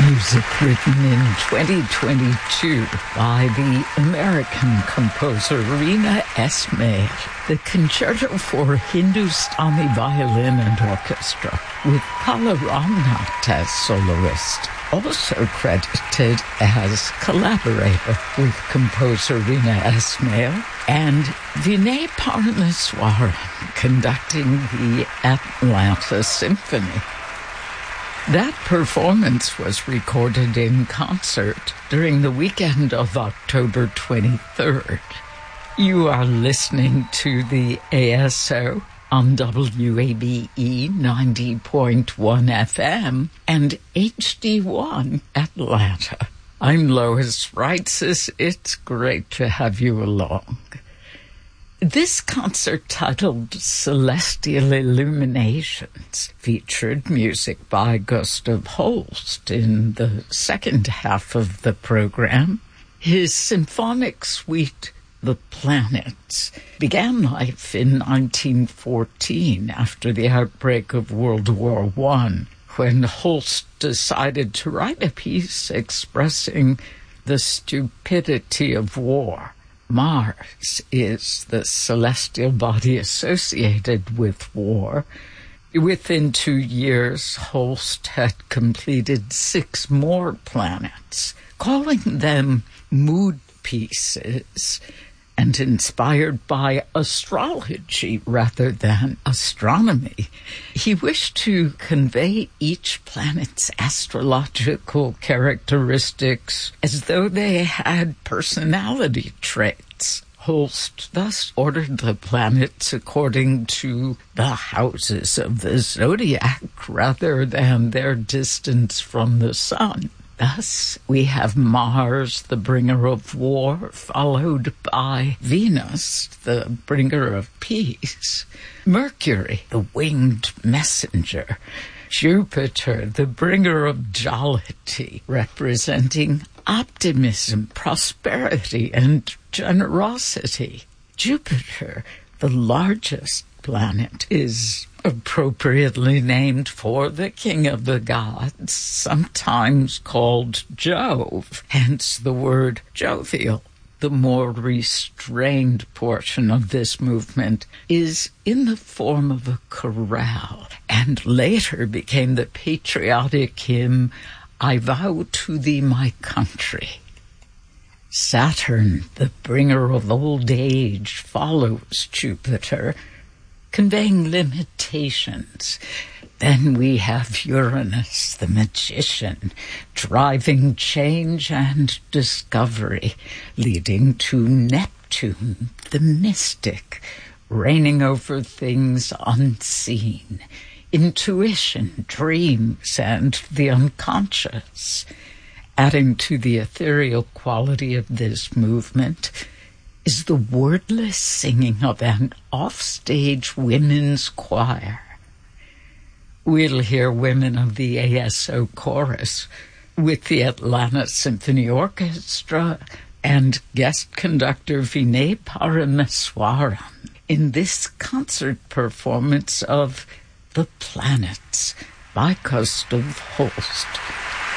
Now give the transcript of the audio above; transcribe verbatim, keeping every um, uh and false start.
music written in twenty twenty-two by the American composer Rina Esmail. The Concerto for Hindustani Violin and Orchestra, with Kala Ramnath as soloist. Also credited as collaborator with composer Rina Esmail and Vinay Parameswaran conducting the Atlanta Symphony. That performance was recorded in concert during the weekend of October twenty-third. You are listening to the A S O on W A B E ninety point one F M and H D one Atlanta. I'm Lois Reitzes. It's great to have you along. This concert, titled Celestial Illuminations, featured music by Gustav Holst in the second half of the program. His symphonic suite, The Planets, began life in nineteen fourteen after the outbreak of World War One, when Holst decided to write a piece expressing the stupidity of war. Mars is the celestial body associated with war. Within two years, Holst had completed six more planets, calling them mood pieces, and inspired by astrology rather than astronomy. He wished to convey each planet's astrological characteristics as though they had personality traits. Holst thus ordered the planets according to the houses of the zodiac rather than their distance from the sun. Thus, we have Mars, the bringer of war, followed by Venus, the bringer of peace, Mercury, the winged messenger, Jupiter, the bringer of jollity, representing optimism, prosperity, and generosity. Jupiter, the largest planet, is appropriately named for the king of the gods, sometimes called Jove, hence the word jovial. The more restrained portion of this movement is in the form of a chorale, and later became the patriotic hymn, I Vow to Thee, My Country. Saturn, the bringer of old age, follows Jupiter, conveying limitations. Then we have Uranus, the magician, driving change and discovery, leading to Neptune, the mystic, reigning over things unseen, intuition, dreams, and the unconscious. Adding to the ethereal quality of this movement is the wordless singing of an offstage women's choir. We'll hear women of the A S O chorus with the Atlanta Symphony Orchestra and guest conductor Vinay Parameswaran in this concert performance of The Planets by Gustav Holst.